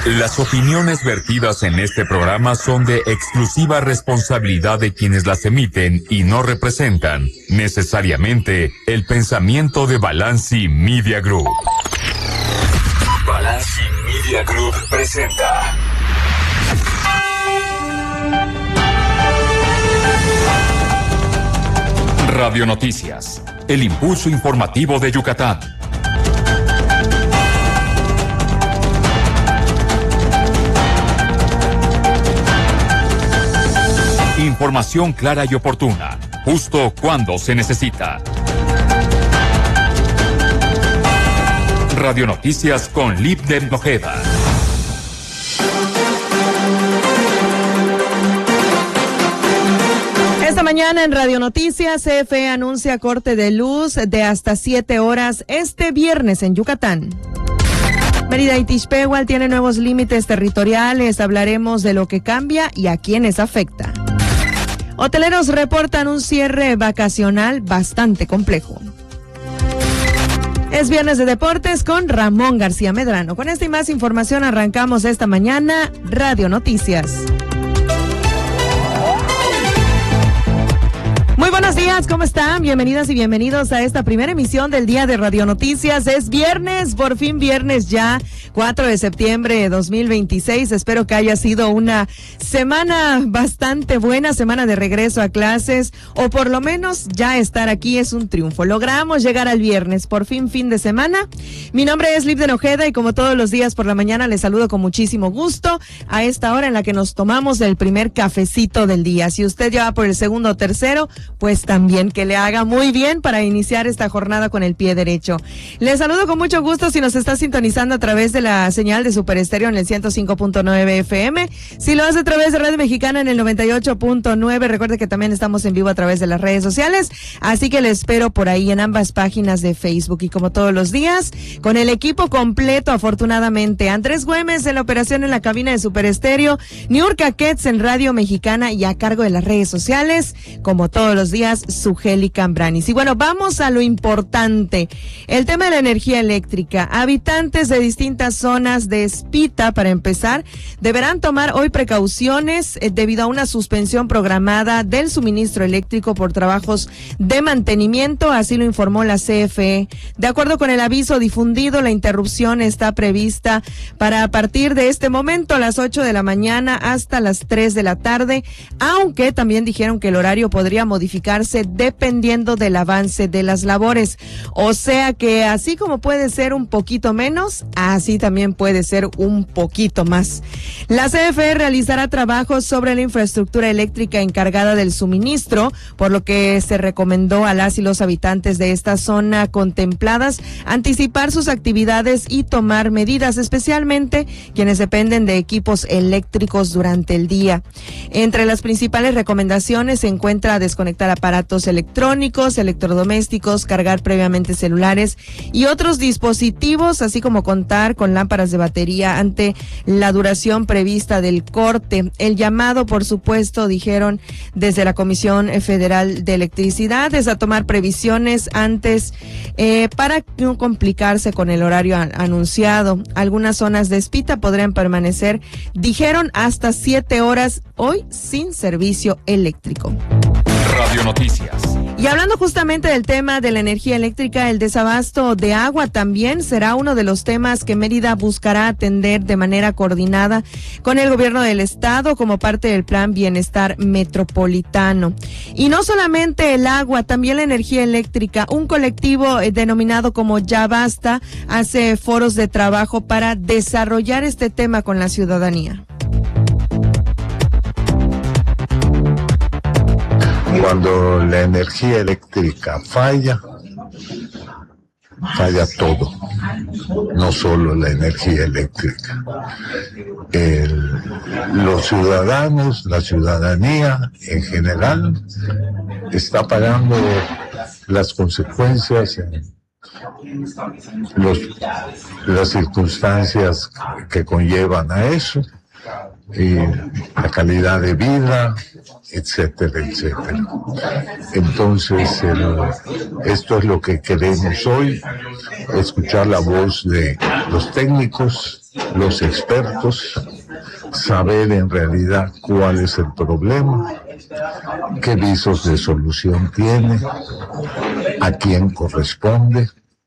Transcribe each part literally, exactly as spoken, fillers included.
Las opiniones vertidas en este programa son de exclusiva responsabilidad de quienes las emiten y no representan necesariamente el pensamiento de Balanci Media Group. Balanci Media Group presenta Radio Noticias, el impulso informativo de Yucatán. Información clara y oportuna, justo cuando se necesita. Radio Noticias con Libden Ojeda. Esta mañana en Radio Noticias, C F E anuncia corte de luz de hasta siete horas este viernes en Yucatán. Mérida y Tixpehual tienen nuevos límites territoriales. Hablaremos de lo que cambia y a quiénes afecta. Hoteleros reportan un cierre vacacional bastante complejo. Es viernes de deportes con Ramón García Medrano. Con esta y más información arrancamos esta mañana Radio Noticias. Muy buenos días, ¿cómo están? Bienvenidas y bienvenidos a esta primera emisión del día de Radio Noticias. Es viernes, por fin viernes ya, cuatro de septiembre de dos mil veintiséis. Espero que haya sido una semana bastante buena, semana de regreso a clases, o por lo menos ya estar aquí es un triunfo. Logramos llegar al viernes, por fin fin de semana. Mi nombre es Libden Ojeda y como todos los días por la mañana les saludo con muchísimo gusto a esta hora en la que nos tomamos el primer cafecito del día. Si usted ya va por el segundo o tercero, pues también que le haga muy bien para iniciar esta jornada con el pie derecho. Les saludo con mucho gusto si nos está sintonizando a través de la señal de Super Estéreo en el ciento cinco punto nueve F M. Si lo hace a través de Radio Mexicana en el noventa y ocho punto nueve, recuerde que también estamos en vivo a través de las redes sociales, así que le espero por ahí en ambas páginas de Facebook. Y como todos los días, con el equipo completo, afortunadamente, Andrés Güemes en la operación en la cabina de Super Estéreo, Niurka Ketz en Radio Mexicana y a cargo de las redes sociales, como todos los días, Sugeli Cambranis. Y bueno, vamos a lo importante, el tema de la energía eléctrica. Habitantes de distintas zonas de Espita, para empezar, deberán tomar hoy precauciones eh, debido a una suspensión programada del suministro eléctrico por trabajos de mantenimiento, así lo informó la C F E. De acuerdo con el aviso difundido, la interrupción está prevista para a partir de este momento a las ocho de la mañana hasta las tres de la tarde, aunque también dijeron que el horario podría modificarse dependiendo del avance de las labores. O sea que así como puede ser un poquito menos, así también puede ser un poquito más. La C F E realizará trabajos sobre la infraestructura eléctrica encargada del suministro, por lo que se recomendó a las y los habitantes de esta zona contempladas anticipar sus actividades y tomar medidas, especialmente quienes dependen de equipos eléctricos durante el día. Entre las principales recomendaciones se encuentra desconectar aparatos electrónicos, electrodomésticos, cargar previamente celulares y otros dispositivos, así como contar con lámparas de batería ante la duración prevista del corte. El llamado, por supuesto, dijeron desde la Comisión Federal de Electricidad, es a tomar previsiones antes eh, para no complicarse con el horario a- anunciado. Algunas zonas de Espita podrían permanecer, dijeron, hasta siete horas hoy sin servicio eléctrico. Radio Noticias. Y hablando justamente del tema de la energía eléctrica, el desabasto de agua también será uno de los temas que Mérida buscará atender de manera coordinada con el gobierno del estado como parte del Plan Bienestar Metropolitano. Y no solamente el agua, también la energía eléctrica. Un colectivo eh, denominado como Ya Basta hace foros de trabajo para desarrollar este tema con la ciudadanía. Cuando la energía eléctrica falla, falla todo, no solo la energía eléctrica. El, los ciudadanos, la ciudadanía en general, está pagando las consecuencias, los, las circunstancias que conllevan a eso, y la calidad de vida, etcétera, etcétera. Entonces, el, esto es lo que queremos hoy, escuchar la voz de los técnicos los expertos, saber en realidad cuál es el problema, qué visos de solución tiene, a quién corresponde.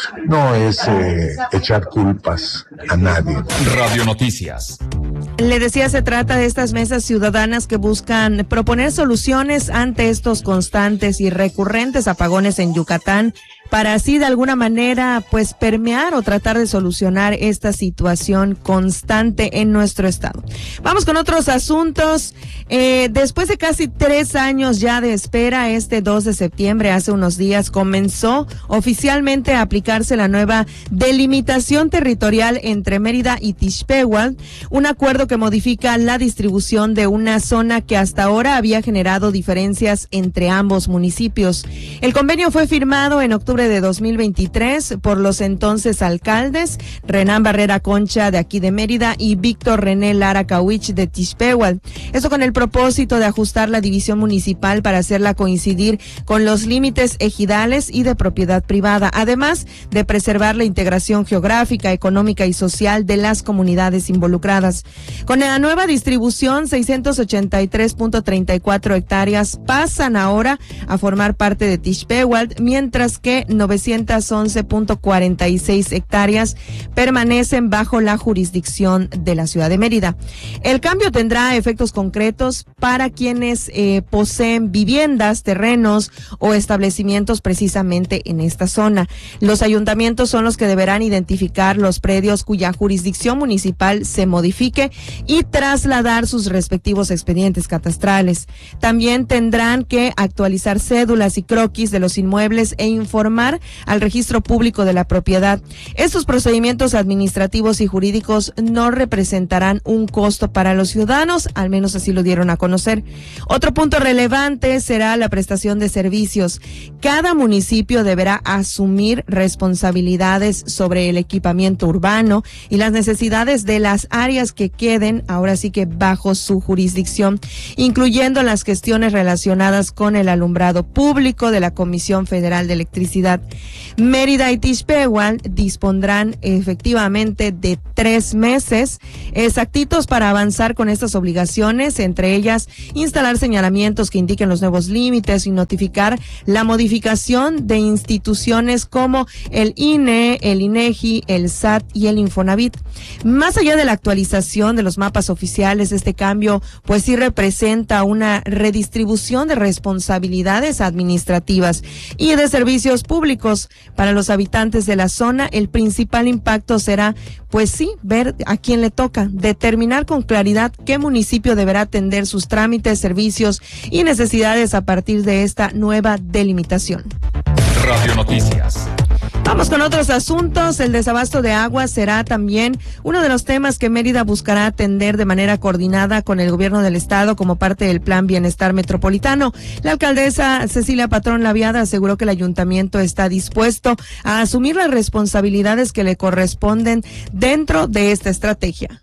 No es eh, echar culpas a nadie. Radio Noticias. Le decía, se trata de estas mesas ciudadanas que buscan proponer soluciones ante estos constantes y recurrentes apagones en Yucatán, para así de alguna manera pues permear o tratar de solucionar esta situación constante en nuestro estado. Vamos con otros asuntos. Eh, después de casi tres años ya de espera, este dos de septiembre, hace unos días, comenzó oficialmente a aplicarse la nueva delimitación territorial entre Mérida y Tixpehual, un acuerdo que modifica la distribución de una zona que hasta ahora había generado diferencias entre ambos municipios. El convenio fue firmado en octubre de dos mil veintitrés por los entonces alcaldes Renán Barrera Concha de aquí de Mérida y Víctor René Lara Cauich de Tixpehual. Esto con el propósito de ajustar la división municipal para hacerla coincidir con los límites ejidales y de propiedad privada, además de preservar la integración geográfica, económica y social de las comunidades involucradas. Con la nueva distribución, seiscientos ochenta y tres punto treinta y cuatro hectáreas pasan ahora a formar parte de Tixpehual, mientras que novecientos once punto cuarenta y seis hectáreas permanecen bajo la jurisdicción de la ciudad de Mérida. El cambio tendrá efectos concretos para quienes eh, poseen viviendas, terrenos o establecimientos precisamente en esta zona. Los ayuntamientos son los que deberán identificar los predios cuya jurisdicción municipal se modifique y trasladar sus respectivos expedientes catastrales. También tendrán que actualizar cédulas y croquis de los inmuebles e informar al registro público de la propiedad. Estos procedimientos administrativos y jurídicos no representarán un costo para los ciudadanos, al menos así lo dieron a conocer. Otro punto relevante será la prestación de servicios. Cada municipio deberá asumir responsabilidades sobre el equipamiento urbano y las necesidades de las áreas que queden ahora sí que bajo su jurisdicción, incluyendo las gestiones relacionadas con el alumbrado público de la Comisión Federal de Electricidad. Mérida y Tixpehual dispondrán efectivamente de tres meses exactitos para avanzar con estas obligaciones, entre ellas instalar señalamientos que indiquen los nuevos límites y notificar la modificación de instituciones como el I N E, el INEGI, el S A T y el Infonavit. Más allá de la actualización de los mapas oficiales, este cambio pues sí representa una redistribución de responsabilidades administrativas y de servicios públicos para los habitantes de la zona. El principal impacto será, pues sí, ver a quién le toca, determinar con claridad qué municipio deberá atender sus trámites, servicios y necesidades a partir de esta nueva delimitación. Radio Noticias. Vamos con otros asuntos. El desabasto de agua será también uno de los temas que Mérida buscará atender de manera coordinada con el gobierno del estado como parte del Plan Bienestar Metropolitano. La alcaldesa Cecilia Patrón Laviada aseguró que el ayuntamiento está dispuesto a asumir las responsabilidades que le corresponden dentro de esta estrategia.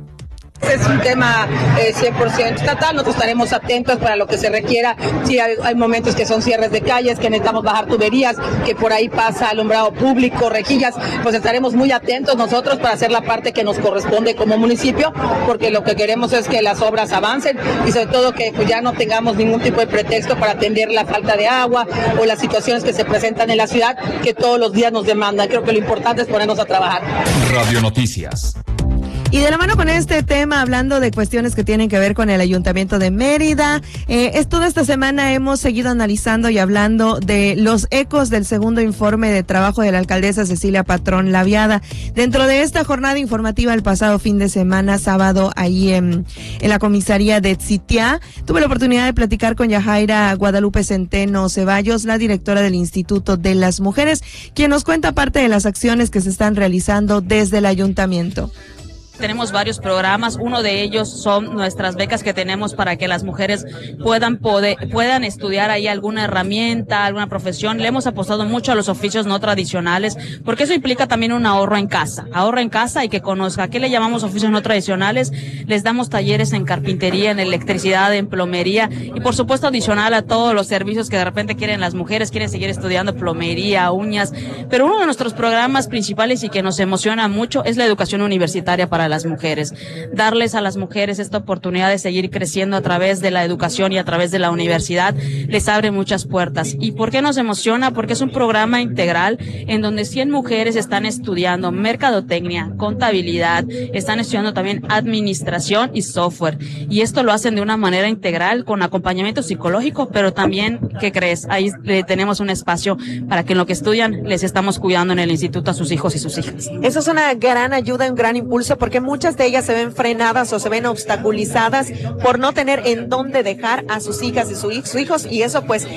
Es un tema eh, cien por ciento estatal, nosotros estaremos atentos para lo que se requiera. Sí, hay, hay momentos que son cierres de calles, que necesitamos bajar tuberías, que por ahí pasa alumbrado público, rejillas, pues estaremos muy atentos nosotros para hacer la parte que nos corresponde como municipio, porque lo que queremos es que las obras avancen y sobre todo que pues, ya no tengamos ningún tipo de pretexto para atender la falta de agua o las situaciones que se presentan en la ciudad que todos los días nos demandan. Creo que lo importante es ponernos a trabajar. Radio Noticias. Y de la mano con este tema, hablando de cuestiones que tienen que ver con el Ayuntamiento de Mérida, eh, es toda esta semana hemos seguido analizando y hablando de los ecos del segundo informe de trabajo de la alcaldesa Cecilia Patrón Laviada. Dentro de esta jornada informativa el pasado fin de semana, sábado, ahí en, en la comisaría de Tzitiá, tuve la oportunidad de platicar con Yajaira Guadalupe Centeno Ceballos, la directora del Instituto de las Mujeres, quien nos cuenta parte de las acciones que se están realizando desde el ayuntamiento. Tenemos varios programas, uno de ellos son nuestras becas que tenemos para que las mujeres puedan poder, puedan estudiar ahí alguna herramienta, alguna profesión. Le hemos apostado mucho a los oficios no tradicionales, porque eso implica también un ahorro en casa, ahorro en casa y que conozca. ¿Qué le llamamos oficios no tradicionales? Les damos talleres en carpintería, en electricidad, en plomería y por supuesto adicional a todos los servicios que de repente quieren las mujeres, quieren seguir estudiando plomería, uñas, pero uno de nuestros programas principales y que nos emociona mucho es la educación universitaria para para las mujeres. Darles a las mujeres esta oportunidad de seguir creciendo a través de la educación y a través de la universidad les abre muchas puertas. ¿Y por qué nos emociona? Porque es un programa integral en donde cien mujeres están estudiando mercadotecnia, contabilidad, están estudiando también administración y software. Y esto lo hacen de una manera integral con acompañamiento psicológico, pero también, ¿qué crees? Ahí eh, tenemos un espacio para que en lo que estudian les estamos cuidando en el instituto a sus hijos y sus hijas. Eso es una gran ayuda, un gran impulso, porque muchas de ellas se ven frenadas o se ven obstaculizadas por no tener en dónde dejar a sus hijas y sus hijos, y eso pues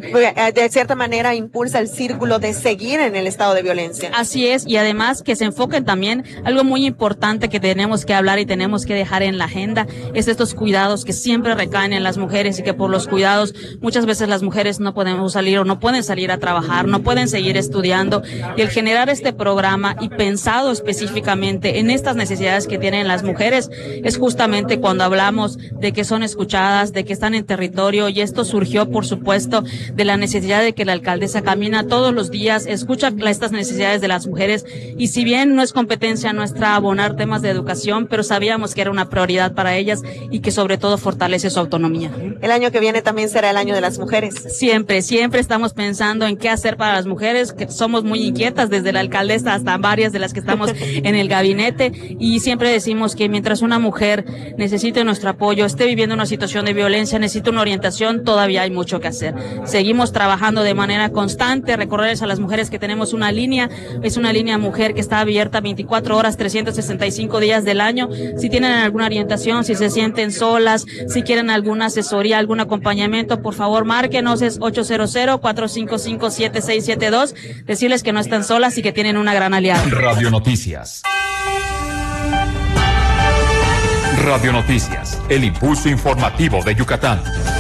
de cierta manera impulsa el círculo de seguir en el estado de violencia. Así es, y además que se enfoquen también, algo muy importante que tenemos que hablar y tenemos que dejar en la agenda, es estos cuidados que siempre recaen en las mujeres y que por los cuidados muchas veces las mujeres no podemos salir o no pueden salir a trabajar, no pueden seguir estudiando, y el generar este programa y pensado específicamente en estas necesidades que tienen las mujeres es justamente cuando hablamos de que son escuchadas, de que están en territorio, y esto surgió por supuesto de la necesidad de que la alcaldesa camina todos los días, escucha estas necesidades de las mujeres, y si bien no es competencia nuestra abonar temas de educación, pero sabíamos que era una prioridad para ellas y que sobre todo fortalece su autonomía. El año que viene también será el año de las mujeres. Siempre, siempre estamos pensando en qué hacer para las mujeres, que somos muy inquietas, desde la alcaldesa hasta varias de las que estamos en el gabinete, y siempre decimos que mientras una mujer necesite nuestro apoyo, esté viviendo una situación de violencia, necesita una orientación, todavía hay mucho que hacer. Seguimos trabajando de manera constante, recordarles a las mujeres que tenemos una línea, es una línea mujer que está abierta veinticuatro horas, trescientos sesenta y cinco días del año. Si tienen alguna orientación, si se sienten solas, si quieren alguna asesoría, algún acompañamiento, por favor márquenos, es ocho cero cero, cuatro cinco cinco, siete seis siete dos, decirles que no están solas y que tienen una gran aliada. Radio Noticias. Radio Noticias, el impulso informativo de Yucatán.